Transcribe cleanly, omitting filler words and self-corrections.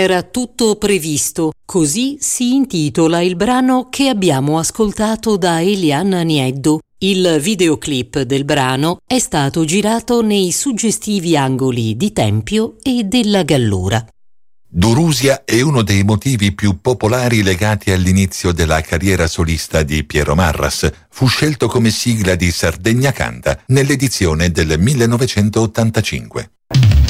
Era tutto previsto, così si intitola il brano che abbiamo ascoltato da Eliana Nieddu. Il videoclip del brano è stato girato nei suggestivi angoli di Tempio e della Gallura. Durusia è uno dei motivi più popolari legati all'inizio della carriera solista di Piero Marras. Fu scelto come sigla di Sardegna Canta nell'edizione del 1985.